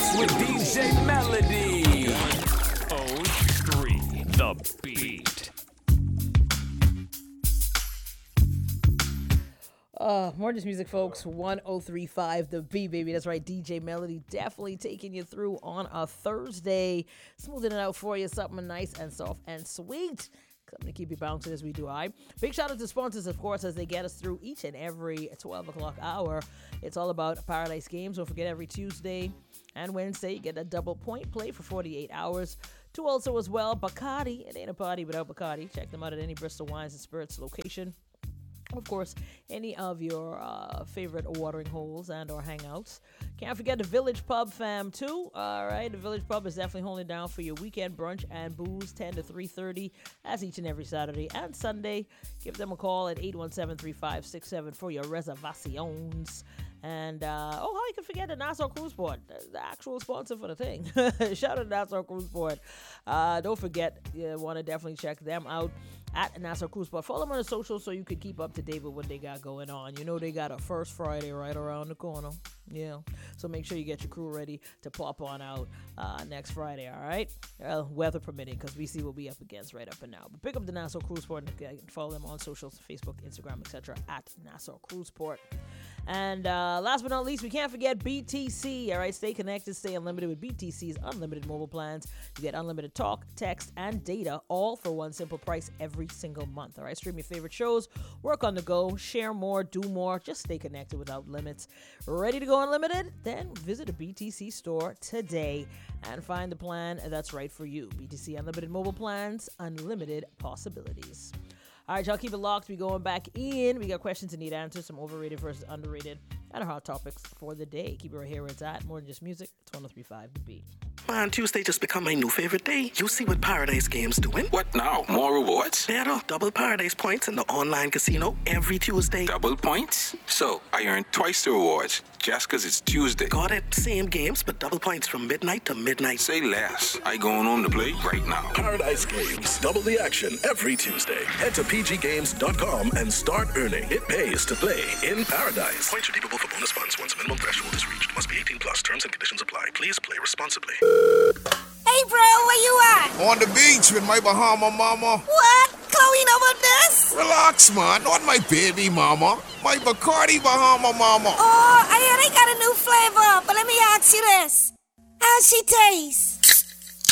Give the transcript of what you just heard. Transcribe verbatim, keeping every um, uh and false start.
with D J Melody. one oh three The Beat. Uh, more just music, folks. one oh three point five The Beat, baby. That's right. D J Melody definitely taking you through on a Thursday. Smoothing it out for you. Something nice and soft and sweet. Something to keep you bouncing as we do. I big shout out to sponsors, of course, as they get us through each and every twelve o'clock hour. It's all about Paradise Games. Don't forget, every Tuesday and Wednesday you get a double point play for forty-eight hours. To also as well, Bacardi. It ain't a party without Bacardi. Check them out at any Bristol Wines and Spirits location. Of course, any of your uh, favorite watering holes and or hangouts. Can't forget the Village Pub, fam, too. All right, the Village Pub is definitely holding down for your weekend brunch and booze, ten to three thirty, as each and every Saturday and Sunday. Give them a call at eight one seven, three five six seven for your reservations. And, uh, oh, how you can forget the Nassau Cruise Port, the actual sponsor for the thing. Shout out to Nassau Cruise Port. Uh, don't forget, you want to definitely check them out at Nassau Cruise Port. Follow them on the socials so you can keep up to date with what they got going on. You know they got a First Friday right around the corner. Yeah. So make sure you get your crew ready to pop on out uh, next Friday, all right? Uh, weather permitting, because we see what we up against right up and now. But pick up the Nassau Cruise Port and follow them on socials, Facebook, Instagram, et cetera at Nassau Cruise Port. And uh, last but not least, we can't forget B T C. All right, stay connected, stay unlimited with B T C's unlimited mobile plans. You get unlimited talk, text, and data, all for one simple price every single month. All right, stream your favorite shows, work on the go, share more, do more. Just stay connected without limits. Ready to go unlimited? Then visit a B T C store today and find the plan that's right for you. B T C unlimited mobile plans, unlimited possibilities. All right, y'all, keep it locked. We going back in. We got questions that need answers, some overrated versus underrated, and our hot topics for the day. Keep it right here where it's at. More than just music. It's one oh three point five The Beat. Man, Tuesday just become my new favorite day. You see what Paradise Games doing? What now? More rewards? Better. Double Paradise points in the online casino every Tuesday. Double points? So, I earn twice the rewards just because it's Tuesday. Got it. Same games, but double points from midnight to midnight. Say less. I going home to play right now. Paradise Games. Double the action every Tuesday. Head to p g games dot com and start earning. It pays to play in Paradise. Points redeemable for bonus funds once a minimum threshold is reached. Must be eighteen plus. Terms and conditions apply. Please play responsibly. Hey, bro, where you at? On the beach with my Bahama mama. What? Chloe know about this? Relax, man. Not my baby mama. My Bacardi Bahama mama. Oh, I hear they got a new flavor, but let me ask you this. How she taste?